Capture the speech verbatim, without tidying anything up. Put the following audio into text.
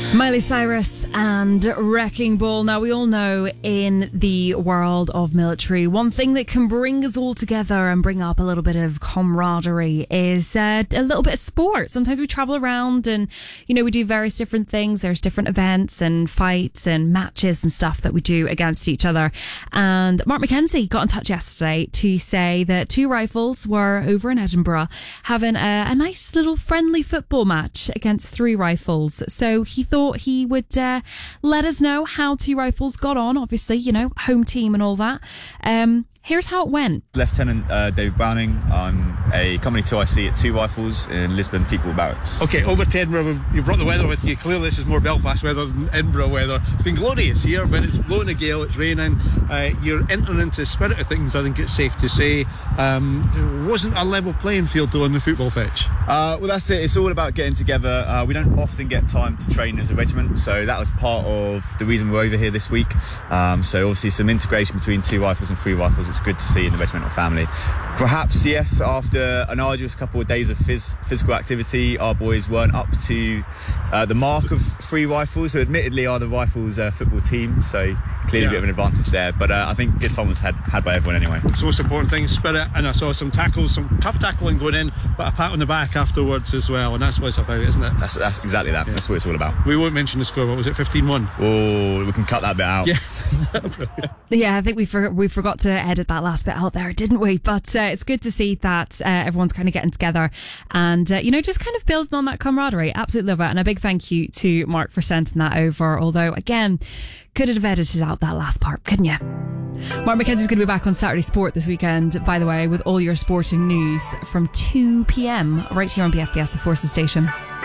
Miley Cyrus and Wrecking Ball. Now, we all know in the world of military, one thing that can bring us all together and bring up a little bit of camaraderie is uh, a little bit of sport. Sometimes we travel around and, you know, we do various different things. There's different events and fights and matches and stuff that we do against each other. And Mark McKenzie got in touch yesterday to say that Two Rifles were over in Edinburgh having a, a nice little friendly football match against Three Rifles. So he thought he would uh, let us know how Two Rifles got on. Obviously, you know, home team and all that. Um, here's how it went. Lieutenant uh, David Browning. I'm a Company two I C at Two Rifles in Lisbon Football Barracks. Okay, over to Edinburgh. You brought the weather with you. Clearly this is more Belfast weather than Edinburgh weather. It's been glorious here, but it's blowing a gale, it's raining. Uh, you're entering into the spirit of things, I think it's safe to say. Um, there wasn't a level playing field though on the football pitch. Uh, well, that's it. It's all about getting together. Uh, we don't often get time to train as a regiment, so that was part of the reason we're over here this week. Um, so obviously some integration between Two Rifles and Three Rifles. It's good to see in the regimental family. Perhaps, yes, after an arduous couple of days of phys- physical activity, our boys weren't up to uh, the mark of Three Rifles, who admittedly are the Rifles uh, football team, so clearly yeah. a bit of an advantage there. But uh, I think good fun was had, had by everyone anyway. It's the most important thing, spirit, and I saw some tackles, some tough tackling going in, but a pat on the back afterwards as well, and that's what it's about, isn't it? That's, that's exactly that. Yeah. That's what it's all about. We won't mention the score. What was it, fifteen one? Oh, we can cut that bit out. Yeah. Yeah, I think we for, we forgot to edit that last bit out there, didn't we? But uh, it's good to see that uh, everyone's kind of getting together and, uh, you know, just kind of building on that camaraderie. Absolutely love it. And a big thank you to Mark for sending that over. Although, again, could have edited out that last part, couldn't you? Mark McKenzie's going to be back on Saturday Sport this weekend, by the way, with all your sporting news from two p.m. right here on B F B S, the Forces Station.